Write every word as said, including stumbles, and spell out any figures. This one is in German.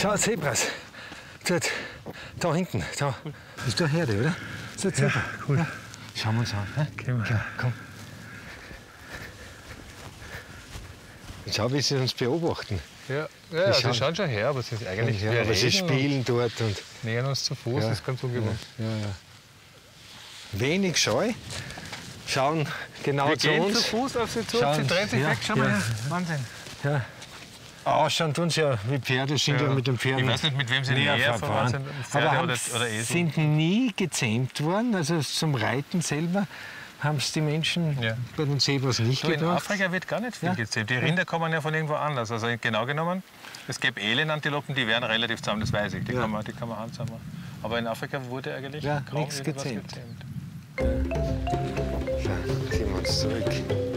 Schau, Zebras. Dort, da hinten, da. Ist da Herde, oder? So, Zebra. Ja, cool. Ja. Schauen wir uns an. Ne? Gehen wir. Ja, komm. Schau, wie sie uns beobachten. Ja, ja also schauen- sie schauen schon her, aber sie, eigentlich, Ja, wir aber sie reden spielen dort und und nähern uns zu Fuß, Ja. das ist ganz ungewohnt. ja, ja. wenig scheu. Schauen genau Wir zu gehen uns. zu Fuß auf sie zu, Schauen- sie dreht sich ja, weg, schau ja. mal her. Wahnsinn. Ja. Ausschauen tun sie ja wie Pferde, sind ja, Ja. mit den Pferden. Ich weiß nicht, mit wem sie näher näher verfahren. verwandt sind, Pferde Aber haben, oder- oder Esel. sind nie gezähmt worden, also zum Reiten selber haben es die Menschen Ja. bei den Zebras nicht So, in gebracht. Afrika wird gar nicht viel Ja. gezähmt. Die Rinder kommen ja von irgendwo anders. Also genau genommen, es gibt Elenantilopen, die wären relativ zahm, das weiß ich. Die, Ja. kann, man, die kann man handzahmen. Aber in Afrika wurde eigentlich Ja, kaum nichts irgendwas gezähmt. gezähmt. So, ziehen wir uns zurück.